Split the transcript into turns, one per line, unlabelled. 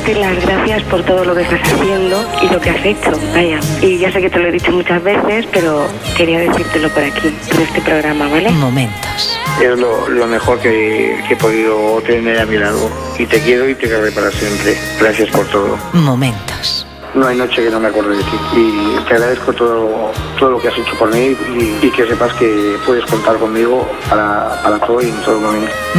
darte las gracias por todo lo que estás haciendo y lo que has hecho, vaya. Y ya sé que te lo he dicho muchas veces, pero quería decírtelo por aquí, por este programa, ¿vale?
Momentos.
Es lo mejor que he podido tener a mi lado. Y te quiero y te quedaré para siempre. Gracias por todo.
Momentos.
No hay noche que no me acuerde de ti. Y te agradezco todo lo que has hecho por mí y que sepas que puedes contar conmigo para todo y en todo momento.